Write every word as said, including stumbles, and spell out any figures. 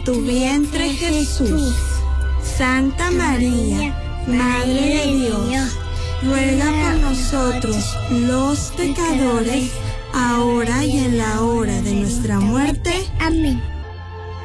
tu vientre, Jesús. Santa María, Madre de Dios, ruega por nosotros los pecadores, ahora y en la hora de nuestra muerte. Amén.